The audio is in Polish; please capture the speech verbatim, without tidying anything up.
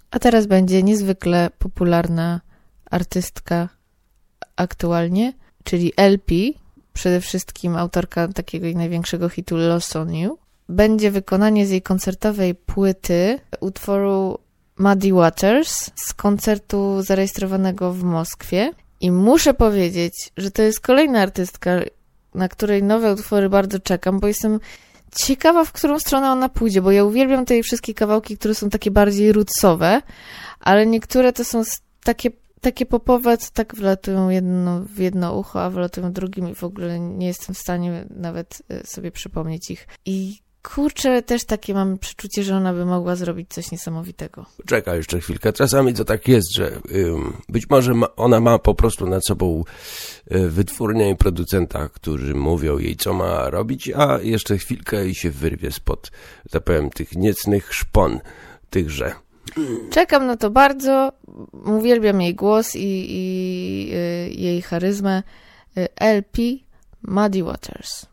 A teraz będzie niezwykle popularna artystka aktualnie, czyli L P, przede wszystkim autorka takiego jej największego hitu Lost on You. Będzie wykonanie z jej koncertowej płyty utworu Muddy Waters z koncertu zarejestrowanego w Moskwie. I muszę powiedzieć, że to jest kolejna artystka, na której nowe utwory bardzo czekam, bo jestem ciekawa, w którą stronę ona pójdzie, bo ja uwielbiam te wszystkie kawałki, które są takie bardziej rootsowe, ale niektóre to są takie, takie popowe, co tak wlatują jedno, w jedno ucho, a wlatują drugim i w ogóle nie jestem w stanie nawet sobie przypomnieć ich. I kurczę, też takie mam przeczucie, że ona by mogła zrobić coś niesamowitego. Czekaj jeszcze chwilkę. Czasami to tak jest, że ym, być może ma, ona ma po prostu nad sobą y, wytwórnię i producenta, którzy mówią jej, co ma robić, a jeszcze chwilkę i się wyrwie spod, tak powiem, tych niecnych szpon tychże. Czekam na to bardzo. Uwielbiam jej głos i, i y, jej charyzmę. Y, L P Muddy Waters.